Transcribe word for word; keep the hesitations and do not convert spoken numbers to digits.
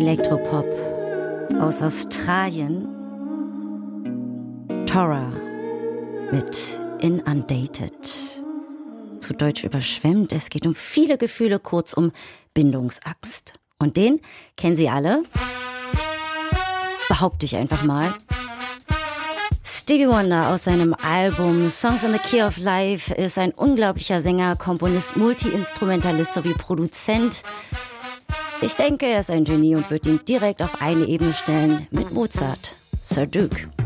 Elektropop aus Australien. Tora mit Inundated. Zu Deutsch überschwemmt. Es geht um viele Gefühle, kurz um Bindungsangst. Und den kennen Sie alle? Behaupte ich einfach mal. Stevie Wonder aus seinem Album Songs in the Key of Life ist ein unglaublicher Sänger, Komponist, Multi-Instrumentalist sowie Produzent. Ich denke, er ist ein Genie und wird ihn direkt auf eine Ebene stellen mit Mozart, Sir Duke.